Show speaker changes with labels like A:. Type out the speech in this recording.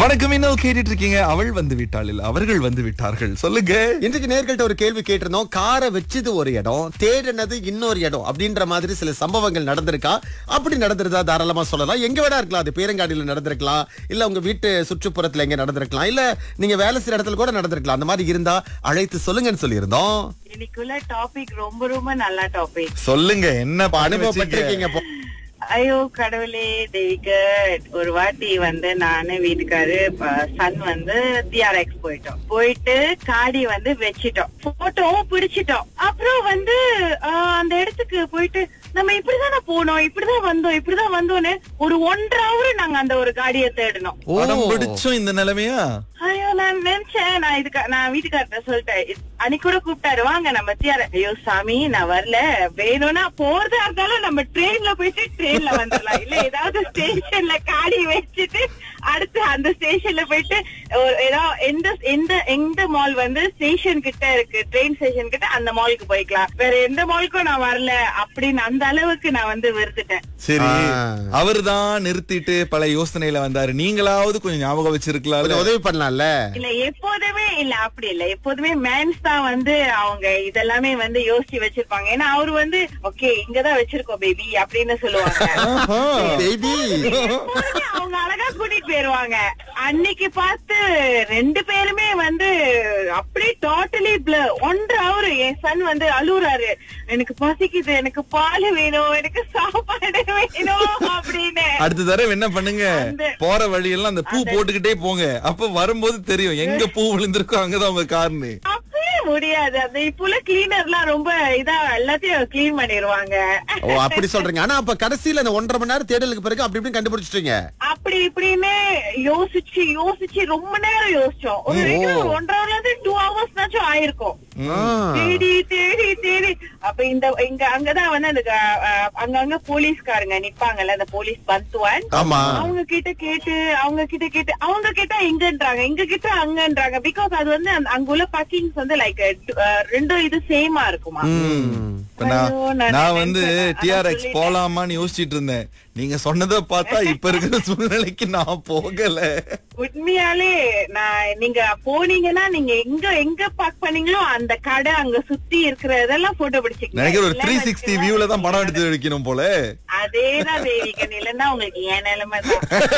A: வணக்கம். இன்னும் கேட்டுட்டு இருக்கீங்க. அவள் வந்து விட்டாள் இல்ல, அவர்கள் வந்து விட்டார்கள். சொல்லுங்க.
B: இன்றைக்கு நேர்கள்ட்ட ஒரு கேள்வி கேட்டிருந்தோம். காரை வச்சது ஒரு இடம், தேடினது இன்னொரு இடம் அப்படின்ற மாதிரி சில சம்பவங்கள் நடந்திருக்கா? அப்படி நடந்திருந்தா தாராளமா சொல்லலாம். எங்க வேணா இருக்கலாம். அது பேரங்காடியில நடந்திருக்கலாம், இல்ல உங்க வீட்டு சுற்றுப்புறத்துல எங்க நடந்திருக்கலாம், இல்ல நீங்க வேலை செய்யற இடத்துல கூட நடந்திருக்கலாம். அந்த மாதிரி இருந்தா அழைத்து சொல்லுங்கன்னு சொல்லியிருந்தோம்.
C: இன்னைக்குள்ள டாபிக் ரொம்ப ரொம்ப நல்ல டாபிக்.
A: சொல்லுங்க, என்ன
B: அனுபவப்பட்டிருக்கீங்க இப்போ?
C: ஐயோ கடவுளே தெய்வீக. ஒரு வாட்டி வந்து நானு வீட்டுக்காரு சன் வந்து டிஆர்எக்ஸ் போயிட்டு காடி வந்து வச்சிட்டோம், போட்டோவும் பிடிச்சிட்டோம். அப்புறம் வந்து அந்த இடத்துக்கு போயிட்டு நம்ம இப்படிதானே போனோம், இப்படிதான் வந்தோன்னு ஒரு 1.5 hour நாங்க அந்த ஒரு காடியை தேடணும்.
A: பிடிச்சோம் இந்த நிலைமையா?
C: ஐயோ நான் நினைச்சேன், நான் வீட்டுக்கார்ட்ட சொல்லிட்டேன். அன்னைக்கு கூட கூப்பிட்டாரு, வாங்க நம்ம தியார. ஐயோ சாமி நான் வரல, வேணும்னா போறதா இருந்தாலும் நம்ம ட்ரெயின்ல போயிட்டு ட்ரெயின்ல வந்துடலாம், இல்ல ஏதாவது ஸ்டேஷன்ல காடி வச்சுட்டு அடுத்து அந்த ஸ்டேஷன்ல போயிட்டு எந்த மால் வந்து ஸ்டேஷன் கிட்ட இருக்கு, ட்ரெயின் ஸ்டேஷன் கிட்ட, அந்த மாலுக்கு போய்க்கலாம். வேற எந்த மாலுக்கும் நான் வரல அப்படின்னு அந்த அளவுக்கு நான் வந்து வெறுத்துட்டேன்.
A: சரி, அவர்தான் நிறுத்திட்டு பல யோசனையில வந்தாரு. நீங்களாவது கொஞ்சம் ஞாபகம் வச்சிருக்கலாம்,
B: உதவி பண்ணலாம்ல.
C: இல்ல எப்போதுமே இல்ல, அப்படி இல்ல. எப்போதுமே மேன்ஸ் தான் வந்து அவங்க இதெல்லாமே வந்து யோசிச்சு வச்சிருப்பாங்க. ஏன்னா அவரு வந்து ஓகே இங்கதான் வச்சிருக்கோம் பேபி அப்படின்னு சொல்லுவாங்க. அவங்க அழகா கூட்டிட்டு போயிருவாங்க. அன்னைக்கு பார்த்து 2 பேருமே வந்து அப்படியே டோட்டலி 1.5 hour என் சன் வந்து அழுகுறாரு, எனக்கு பசிக்குது, எனக்கு பால் வேணும், எனக்கு சாப்பாடு வேணும் அப்படின்னு.
A: அடுத்த தடவை என்ன பண்ணுங்க, போற வழியெல்லாம் அந்த பூ போட்டுக்கிட்டே போங்க. அப்ப வரும்போது தெரியும் எங்க பூ விழுந்திருக்கோ அங்கதான் உங்க கார்னு.
C: அப்பவே முடியாது. அந்த இப்ப கிளீனர் எல்லாம் ரொம்ப இதா எல்லாத்தையும் கிளீன் பண்ணிடுவாங்க.
B: ஓ அப்படி சொல்றீங்க. ஆனா அப்ப கடைசியில அந்த 1.5 மணி நேரம் தேடலுக்கு பிறகு அப்படி இப்படி கண்டுபிடிச்சிட்டீங்க?
C: அப்படி இப்படின்னு யோசிச்சு ரொம்ப நேரம் யோசிச்சோம். ஒரு 1.5 hourல இருந்து 2 hours ஆயிருக்கும். தேடி அப்ப இங்க அங்கதான் வந்து அந்த அங்கங்க போலீஸ்காரங்க நிப்பாங்கல்ல, அந்த போலீஸ் பந்துவான், அவங்க கிட்ட கேட்டு அவங்க கிட்ட இங்க கிட்ட அங்கன்றாங்க. பிகாஸ் அது வந்து அங்க உள்ள பார்க்கிங்ஸ் வந்து லைக் 2 இது சேமா இருக்குமா.
A: நான் வந்து டிஆர்எக்ஸ் போலாமான்னு யோசிச்சுட்டு இருந்தேன். நீங்க சொன்னதை பார்த்தா இப்ப இருக்கிற சூழ்நிலைக்கு நான் போகல.
C: உண்மையாலே நீங்க போனீங்கன்னா நீங்க எங்க பார்க் பண்ணீங்களோ அந்த கடை அங்க சுத்தி இருக்கிற இதெல்லாம் போட்டோ பிடிச்சிக்கலாம்.
A: நினைக்கிற ஒரு 360 வியூல தான் படம் எடுத்து வைக்கணும் போல.
C: அதேதான் தேவிகன், இல்லன்னா உங்களுக்கு ஏன் நிலைமை தான்.